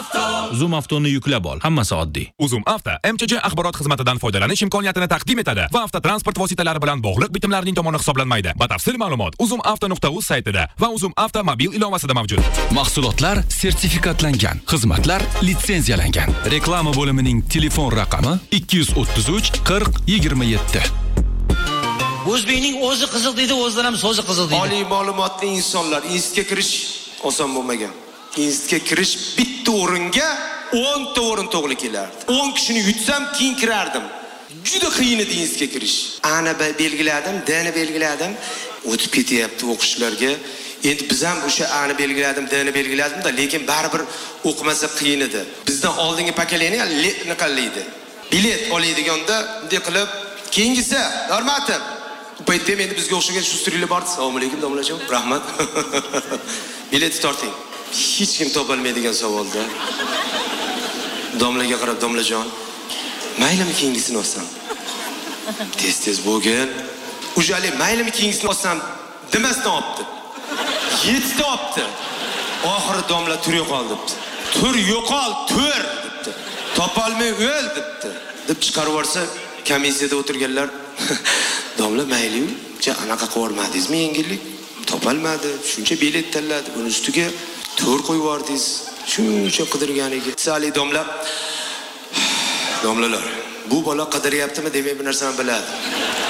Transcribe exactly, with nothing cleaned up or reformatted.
Zoom Avtoni yuklab ol. Hammasi oddiy. Uzum Avto M Ch J axborot xizmatidan foydalanish imkoniyatini taqdim etadi va avtotransport vositalari bilan bog'liq bitimlarning tomoni hisoblanmaydi. Batafsil ma'lumot uzum avto nuqta uz saytida va Uzum Avto mobil ilovasida mavjud. Mahsulotlar sertifikatlangan, xizmatlar litsenziyalangan. Reklama bo'limining telefon raqami ikki yuz o'ttiz uch qirq yigirma yetti. O'zbekning o'zi qiziq deydi, o'zidan ham so'zi qiziq deydi. Oliy ma'lumotli insonlar institutga kirish oson bo'lmagan. Institutga kirish bitta o'ringa o'n ta o'rin to'g'ri kelardi. o'n kishini yutsam keyin kirardim. Juda qiyin edi institutga kirish. Ana belgiladim, D'ni belgiladim, o'tib ketyapti o'qishlarga. Endi biz ham o'sha A'ni belgiladim, D'ni belgiladim-da, lekin baribir o'qimasa qiyin edi. Bizdan oldingi pokoleniya letni qallaydi. Bilet oladigan-da, bunday qilib, keyingisi, Normativ. Bu paytda endi bizga o'xshagan shu sirli bordi. Assalomu alaykum, domlajon. Rahmat. Bilet torting. Hech kim topolmaydigan savolda. Domlaga qarab, domlajon, maylimi keyingisini olsam? Tez-tez bo'lgan. Ujali maylimi keyingisini olsam demasdan olibdi. yetti olibdi. Oxiri domla tur yo'qol debdi. Tur yo'qol, tur debdi. Topolmay o'l debdi. Deb chiqarib yuborsa, komissiyada o'tirganlar, domla mayli-yu, ja anaqa qilib yormadingizmi yengillik? Topolmadi, shuncha bilet tanladi, uni ustiga tur qo'yib yubordingiz. Shuncha qidirganiga. Sali domla, domlalar, bu bola qidiryaptimi demay bir narsani biladi.